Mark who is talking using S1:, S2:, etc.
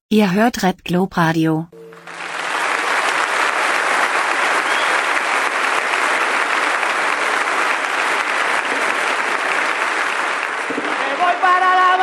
S1: Ihr hört Red Globe Radio.
S2: Voy para la